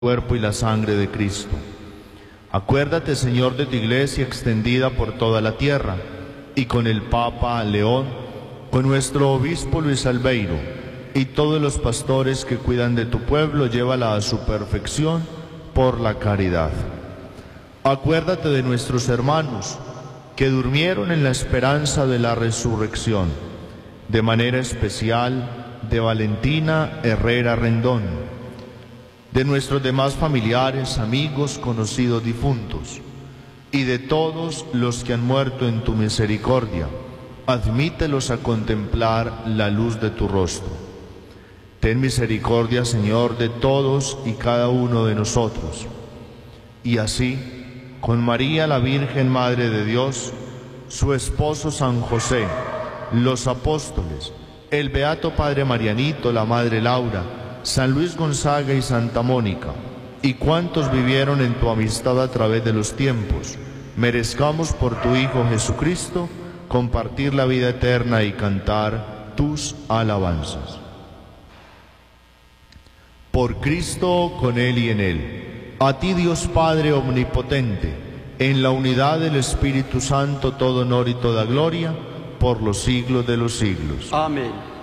cuerpo y la sangre de Cristo. Acuérdate, Señor, de tu iglesia extendida por toda la tierra, y con el Papa León, con nuestro obispo Luis Albeiro, y todos los pastores que cuidan de tu pueblo, llévala a su perfección por la caridad. Acuérdate de nuestros hermanos que durmieron en la esperanza de la resurrección, de manera especial de Valentina Herrera Rendón, de nuestros demás familiares, amigos, conocidos difuntos, y de todos los que han muerto en tu misericordia. Admítelos a contemplar la luz de tu rostro. Ten misericordia, Señor, de todos y cada uno de nosotros. Y así, con María la Virgen Madre de Dios, su esposo San José, los apóstoles, el Beato Padre Marianito, la Madre Laura, San Luis Gonzaga y Santa Mónica, y cuantos vivieron en tu amistad a través de los tiempos, merezcamos por tu Hijo Jesucristo compartir la vida eterna y cantar tus alabanzas. Por Cristo, con Él y en Él, a ti Dios Padre omnipotente, en la unidad del Espíritu Santo, todo honor y toda gloria, por los siglos de los siglos. Amén.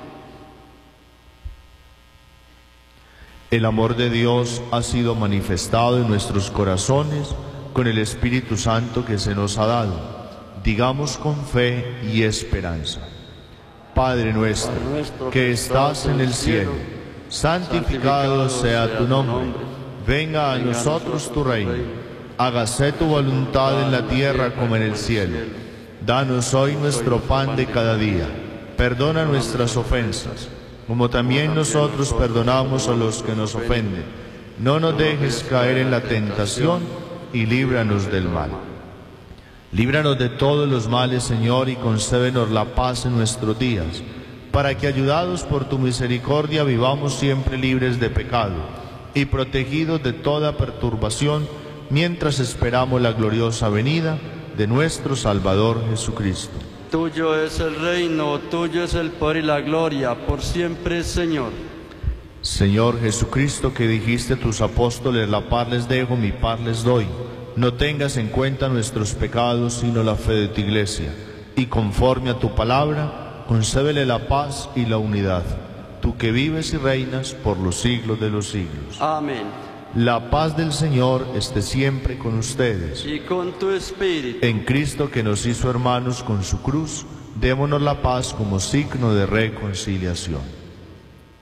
El amor de Dios ha sido manifestado en nuestros corazones con el Espíritu Santo que se nos ha dado. Digamos con fe y esperanza: Padre nuestro, que estás en el cielo, santificado sea tu nombre. Venga a nosotros tu reino. Hágase tu voluntad en la tierra como en el cielo. Danos hoy nuestro pan de cada día. Perdona nuestras ofensas, como también nosotros perdonamos a los que nos ofenden. No nos dejes caer en la tentación y líbranos del mal. Líbranos de todos los males, Señor, y concédenos la paz en nuestros días, para que, ayudados por tu misericordia, vivamos siempre libres de pecado y protegidos de toda perturbación, mientras esperamos la gloriosa venida de nuestro Salvador Jesucristo. Tuyo es el reino, tuyo es el poder y la gloria, por siempre, Señor. Señor Jesucristo, que dijiste a tus apóstoles: la paz les dejo, mi paz les doy. No tengas en cuenta nuestros pecados, sino la fe de tu iglesia. Y conforme a tu palabra, concédele la paz y la unidad. Tú que vives y reinas por los siglos de los siglos. Amén. La paz del Señor esté siempre con ustedes. Y con tu espíritu. En Cristo, que nos hizo hermanos con su cruz, démonos la paz como signo de reconciliación.